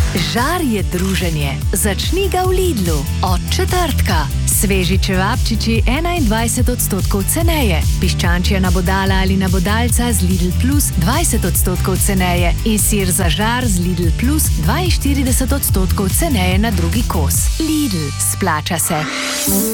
Žar je druženje. Začni ga v Lidlu. Od četrtka. Sveži čevapčiči 21% ceneje. Piščančja nabodala ali nabodalca z Lidl Plus 20% ceneje. In sir za žar z Lidl Plus 42% ceneje na drugi kos. Lidl, splača se.